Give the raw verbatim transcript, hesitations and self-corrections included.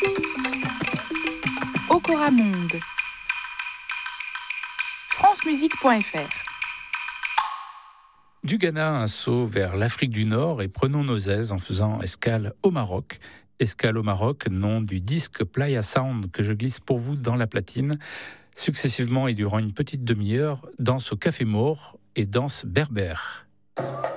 Okora Monde. francemusique point f r. Du Ghana, un saut vers l'Afrique du Nord et prenons nos aises en faisant escale au Maroc. Escale au Maroc, nom du disque Playa Sound que je glisse pour vous dans la platine. Successivement et durant une petite demi-heure, danse au Café Maure et danse berbère.